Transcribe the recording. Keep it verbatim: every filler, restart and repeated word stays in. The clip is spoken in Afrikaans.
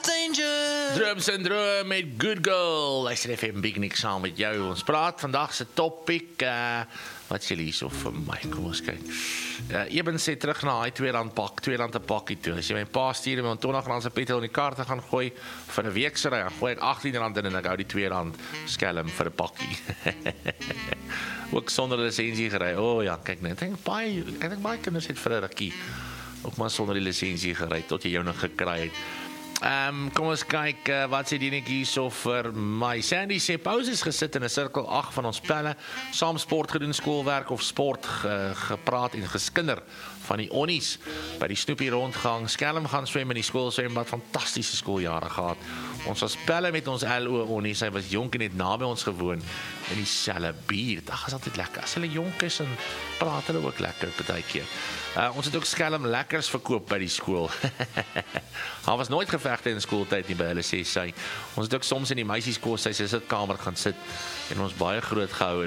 danger. Drum syndroom met Good Girl. Luister F M Big Nick saam met jou. Ons praat vandag se topic. Uh, wat is julle hier so vir my? Kom ons kyk. Uh, Eben sê terug na hy twee rand pak, twee rand 'n pakkie toe. As jy my pa stuur om twintig rand se petrol in die kar te gaan gooi vir 'n week se ry, dan gooi ek agttien rand in en ek hou die twee rand skelm vir 'n pakkie. Ook sonder lisensie gery. O oh, ja, kyk net. Ek dink baie, ek dink baie kinders het vir 'n rukkie ook maar sonder die lisensie gery tot jy jou nog gekry het. Ehm um, kom ons kyk uh, wat sê die netjie hierso vir my. Sandy sê pauses gesit in 'n sirkel ag van ons pelle, saam sport gedoen, skoolwerk of sport ge, gepraat en geskinder van die onnies by die snoepie rondgang, skelm gaan swem in die skoolswembad, fantastiese skooljare gehad. Ons was pelle met ons L O onnies, hy was jonk en het naby ons gewoon in dieselfde buurt. Ag, is altyd lekker. As hulle jonk is en praat hulle ook lekker partykeer. Uh, ons het ook skelm lekkers verkoop by die skool. Daar was nooit gevegte in skooltyd nie by hulle, sê sy. Ons het ook soms in die meisieskool sy sitkamer gaan sit en ons baie groot gehou